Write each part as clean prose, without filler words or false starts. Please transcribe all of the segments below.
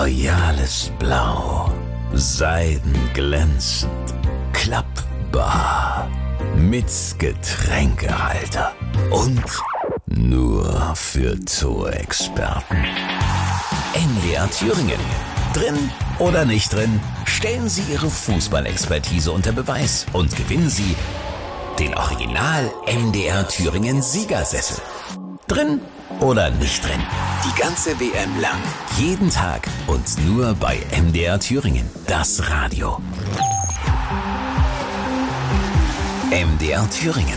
royales Blau, seidenglänzend, klappbar, mit Getränkehalter und nur für Zoo-Experten. MDR Thüringen. Drin oder nicht drin, stellen Sie Ihre Fußballexpertise unter Beweis und gewinnen Sie den Original MDR Thüringen Siegersessel. Drin oder nicht drin, die ganze WM lang, jeden Tag und nur bei MDR Thüringen, das Radio. MDR Thüringen,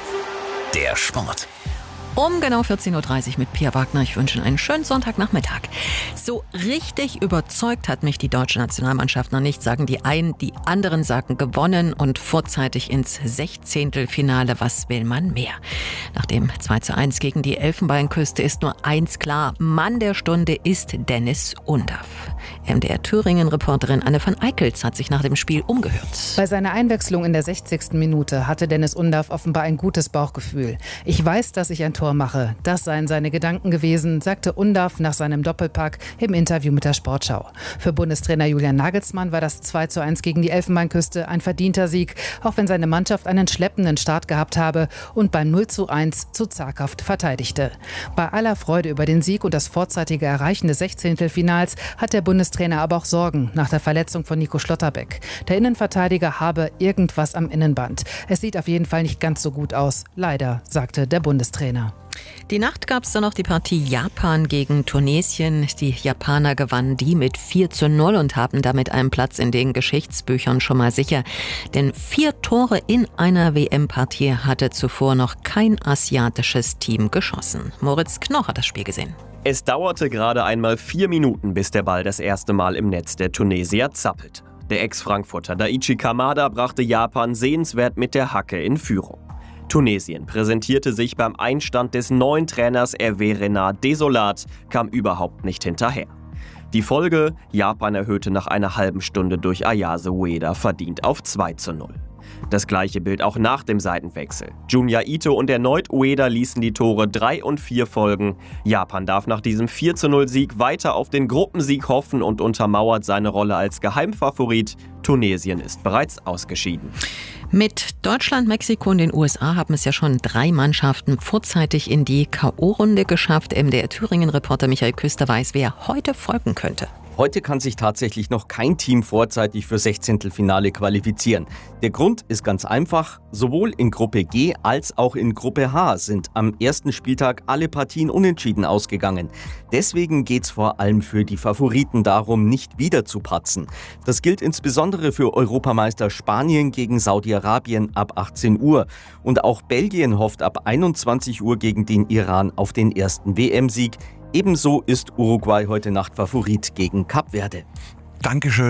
der Sport. Um genau 14.30 Uhr mit Pia Wagner. Ich wünsche Ihnen einen schönen Sonntagnachmittag. So richtig überzeugt hat mich die deutsche Nationalmannschaft noch nicht, sagen die einen. Die anderen sagen gewonnen und vorzeitig ins 16. Finale. Was will man mehr? Nach dem 2:1 gegen die Elfenbeinküste ist nur eins klar. Mann der Stunde ist Dennis Undaff. MDR Thüringen-Reporterin Anne van Eickels hat sich nach dem Spiel umgehört. Bei seiner Einwechslung in der 60. Minute hatte Dennis Undaff offenbar ein gutes Bauchgefühl. Ich weiß, dass ich ein Tor mache. Das seien seine Gedanken gewesen, sagte Undaff nach seinem Doppelpack im Interview mit der Sportschau. Für Bundestrainer Julian Nagelsmann war das 2:1 gegen die Elfenbeinküste ein verdienter Sieg, auch wenn seine Mannschaft einen schleppenden Start gehabt habe und beim 0:1 zu zaghaft verteidigte. Bei aller Freude über den Sieg und das vorzeitige Erreichen des 16. Finals hat der Bundestrainer aber auch Sorgen nach der Verletzung von Nico Schlotterbeck. Der Innenverteidiger habe irgendwas am Innenband. Es sieht auf jeden Fall nicht ganz so gut aus. Leider, sagte der Bundestrainer. Die Nacht gab es dann noch die Partie Japan gegen Tunesien. Die Japaner gewannen die mit 4:0 und haben damit einen Platz in den Geschichtsbüchern schon mal sicher. Denn 4 Tore in einer WM-Partie hatte zuvor noch kein asiatisches Team geschossen. Moritz Knoch hat das Spiel gesehen. Es dauerte gerade einmal 4 Minuten, bis der Ball das erste Mal im Netz der Tunesier zappelte. Der Ex-Frankfurter Daichi Kamada brachte Japan sehenswert mit der Hacke in Führung. Tunesien präsentierte sich beim Einstand des neuen Trainers Hervé Renard desolat, kam überhaupt nicht hinterher. Die Folge: Japan erhöhte nach einer halben Stunde durch Ayase Ueda verdient auf 2:0. Das gleiche Bild auch nach dem Seitenwechsel. Junya Ito und erneut Ueda ließen die Tore 3 und 4 folgen. Japan darf nach diesem 4:0-Sieg weiter auf den Gruppensieg hoffen und untermauert seine Rolle als Geheimfavorit. Tunesien ist bereits ausgeschieden. Mit Deutschland, Mexiko und den USA haben es ja schon 3 Mannschaften vorzeitig in die K.O.-Runde geschafft. MDR Thüringen-Reporter Michael Küster weiß, wer heute folgen könnte. Heute kann sich tatsächlich noch kein Team vorzeitig für 16. Finale qualifizieren. Der Grund ist ganz einfach. Sowohl in Gruppe G als auch in Gruppe H sind am ersten Spieltag alle Partien unentschieden ausgegangen. Deswegen geht's vor allem für die Favoriten darum, nicht wieder zu patzen. Das gilt insbesondere für Europameister Spanien gegen Saudi-Arabien ab 18 Uhr. Und auch Belgien hofft ab 21 Uhr gegen den Iran auf den ersten WM-Sieg. Ebenso ist Uruguay heute Nacht Favorit gegen Kap Verde. Dankeschön.